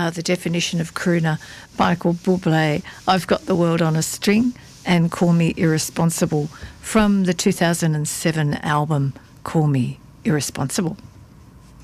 the definition of crooner, Michael Bublé, I've Got the World on a String, and Call Me Irresponsible from the 2007 album Call Me Irresponsible.